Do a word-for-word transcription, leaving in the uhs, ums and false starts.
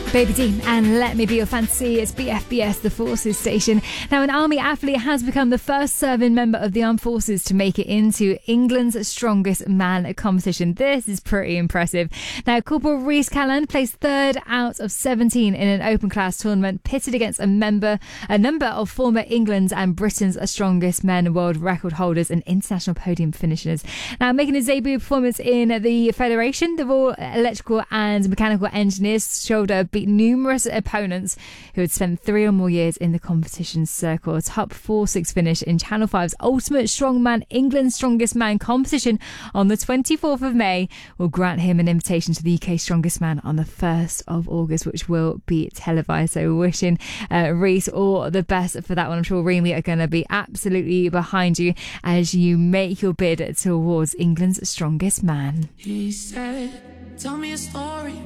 Baby D and Let Me Be Your Fantasy. It's B F B S, the Forces station. Now, an Army athlete has become the first serving member of the Armed Forces to make it into England's Strongest Man competition. This is pretty impressive. Now, Corporal Rhys Callan placed third out of seventeen in an open class tournament, pitted against a member, a number of former England's and Britain's Strongest Men world record holders and international podium finishers. Now, making his debut performance in the Federation, the Royal Electrical and Mechanical Engineers shoulder beat numerous opponents who had spent three or more years in the competition circle. A top four six finish in Channel five's Ultimate Strongman England's Strongest Man competition on the twenty-fourth of May will grant him an invitation to the U K Strongest Man on the first of August, which will be televised. So wishing uh, Rhys all the best for that one. I'm sure Remy are going to be absolutely behind you as you make your bid towards England's Strongest Man. He said, tell me a story.